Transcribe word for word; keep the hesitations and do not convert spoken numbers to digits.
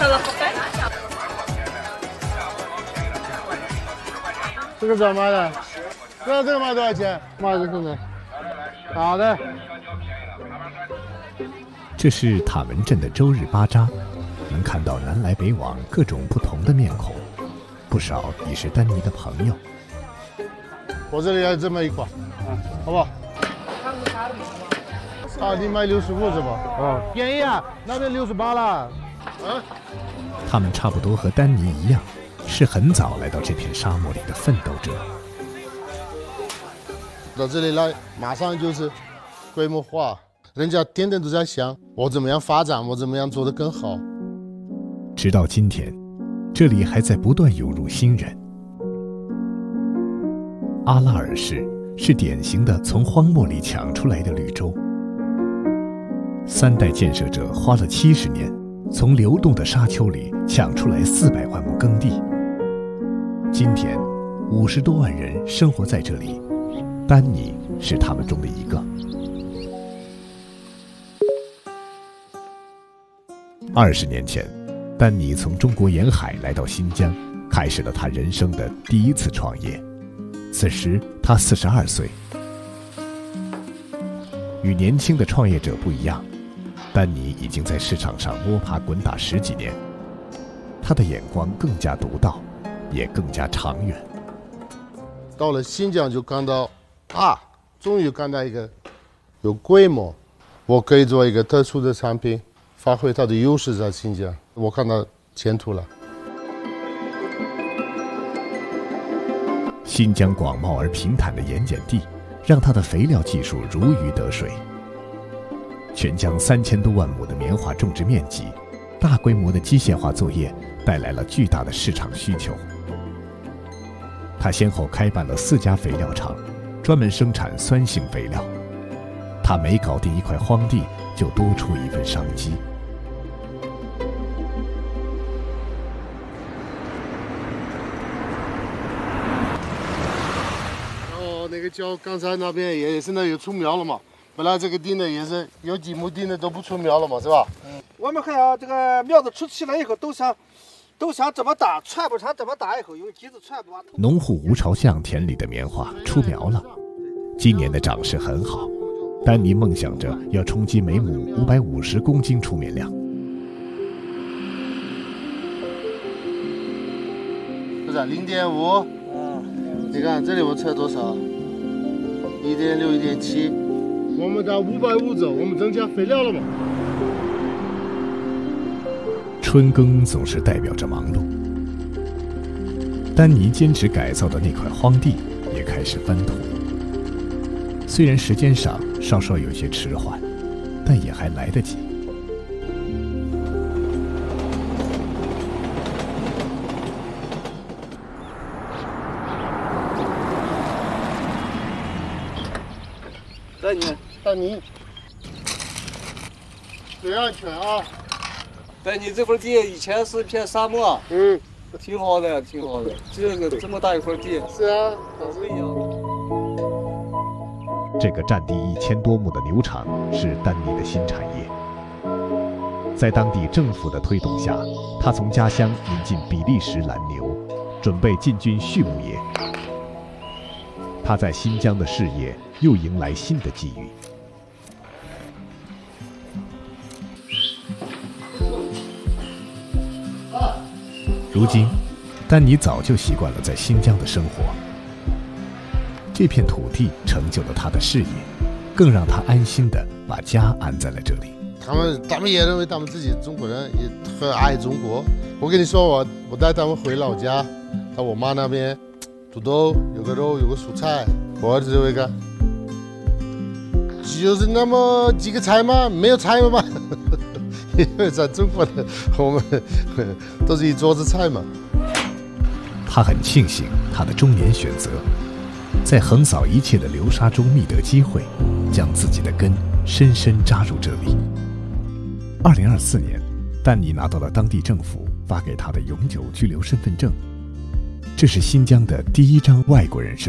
这个怎么卖的？知道这个卖多少钱？卖这个。好的。 这是塔门镇的周日巴扎，能看到南来北往各种不同的面孔，不少已是丹尼的朋友。 我这里要这么一款，好不好？啊，你卖六十五是吧？哦，便宜啊，那边六十八了。啊？ 他们差不多和丹尼一样，是很早来到这片沙漠里的奋斗者。 到这里来，马上就是规模化，人家天天都在想我怎么样发展，我怎么样做得更好。 直到今天，这里还在不断涌入新人。阿拉尔市是典型的从荒漠里抢出来的绿洲。三代建设者花了七十年，从流动的沙丘里抢出来四百万亩耕地。今天，五十多万人生活在这里，丹尼是他们中的一个。二十年前，丹尼从中国沿海来到新疆，开始了他人生的第一次创业。此时他四十二岁。与年轻的创业者不一样，丹尼已经在市场上摸爬滚打十几年，他的眼光更加独到，也更加长远。 到了新疆就看到，啊，终于看到一个有规模，我可以做一个特殊的产品，发挥它的优势在新疆，我看到前途了。 新疆广袤而平坦的盐碱地，让它的肥料技术如鱼得水。全疆三千多万亩的棉花种植面积，大规模的机械化作业带来了巨大的市场需求。他先后开办了四家肥料厂，专门生产酸性肥料。他每搞定一块荒地，就多出一份商机。 哦，那个叫刚才那边也现在有出苗了嘛？本来这个地呢也是有几亩地呢都不出苗了嘛，是吧？ 嗯，我们看啊，这个苗子出起来以后，都想都想怎么打，传不上怎么打以后，用机子传不完。 农户吴朝巷田里的棉花出苗了，今年的长势很好。丹尼梦想着要冲击每亩五百五十公斤出棉量。 不是零点五？嗯，你看这里我测多少？一点六，一点七。我们到五百五走，我们增加肥料了嘛？ 春耕总是代表着忙碌。丹尼坚持改造的那块荒地也开始翻土。虽然时间上稍稍有些迟缓，但也还来得及。 丹尼， 丹尼，注意安全啊！ 丹尼，这块地以前是一片沙漠， 嗯， 挺好的，挺好的。这个这么大一块地， 是啊， 好不一样。 这个占地一千多亩的牛场是丹尼的新产业。在当地政府的推动下，他从家乡引进比利时蓝牛，准备进军畜牧业。他在新疆的事业又迎来新的机遇。如今，丹尼早就习惯了在新疆的生活。这片土地成就了他的事业，更让他安心地把家安在了这里。 他们他们也认为他们自己中国人，也很爱中国。我跟你说，我我带他们回老家，到我妈那边，土豆有个肉，有个蔬菜，我儿子就会干。就是那么几个菜吗？没有菜了吗？因为在中国的我们都是一桌子菜嘛。 他很庆幸他的中年选择，在横扫一切的流沙中觅得机会，将自己的根深深扎入这里。二零二四年，丹尼拿到了当地政府发给他的永久居留身份证，这是新疆的第一张外国人身份证。